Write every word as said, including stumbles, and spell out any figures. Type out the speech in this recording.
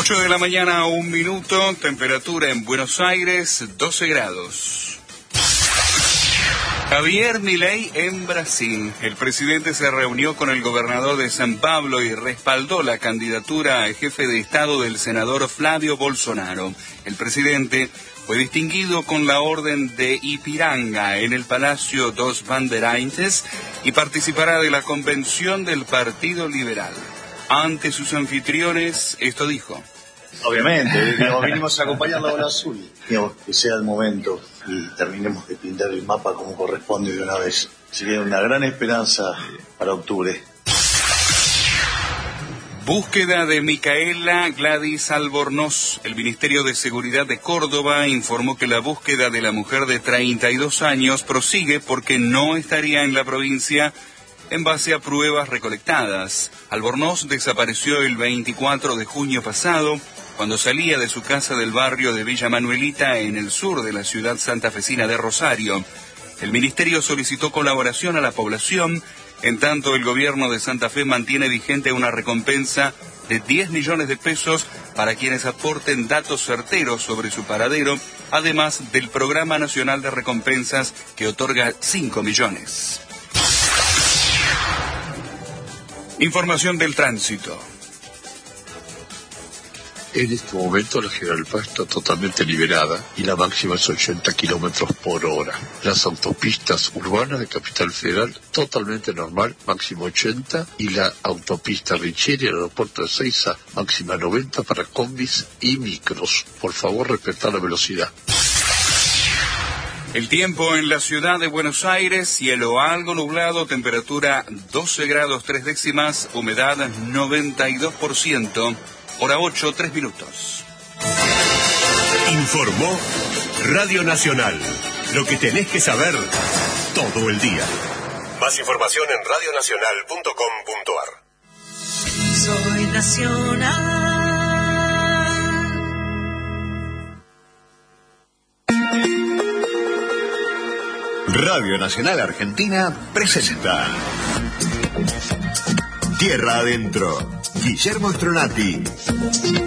ocho de la mañana, un minuto, temperatura en Buenos Aires, doce grados. Javier Milei en Brasil. El presidente se reunió con el gobernador de San Pablo y respaldó la candidatura a jefe de Estado del senador Flávio Bolsonaro. El presidente fue distinguido con la Orden de Ipiranga en el Palacio dos Bandeirantes y participará de la convención del Partido Liberal. Ante sus anfitriones, esto dijo. Obviamente, digamos, vinimos a acompañar la bola azul. Digamos, que sea el momento y terminemos de pintar el mapa como corresponde de una vez. Sería una gran esperanza para octubre. Búsqueda de Micaela Gladys Albornoz. El Ministerio de Seguridad de Córdoba informó que la búsqueda de la mujer de treinta y dos años prosigue porque no estaría en la provincia en base a pruebas recolectadas. Albornoz desapareció el veinticuatro de junio pasado, cuando salía de su casa del barrio de Villa Manuelita, en el sur de la ciudad santafesina de Rosario. El ministerio solicitó colaboración a la población. En tanto, el gobierno de Santa Fe mantiene vigente una recompensa de diez millones de pesos para quienes aporten datos certeros sobre su paradero, además del Programa Nacional de Recompensas que otorga cinco millones. Información del tránsito. En este momento la General Paz está totalmente liberada y la máxima es ochenta kilómetros por hora. Las autopistas urbanas de Capital Federal totalmente normal, máximo ochenta, y la autopista Richeri, el aeropuerto de Ezeiza, máxima noventa para combis y micros. Por favor, respetar la velocidad. El tiempo en la ciudad de Buenos Aires, cielo algo nublado, temperatura doce grados tres décimas, humedad noventa y dos por ciento. Hora ocho, tres minutos. Informó Radio Nacional. Lo que tenés que saber todo el día. Más información en radio nacional punto com punto a r. Soy nacional. Radio Nacional Argentina presenta Tierra Adentro. Guillermo Stronati.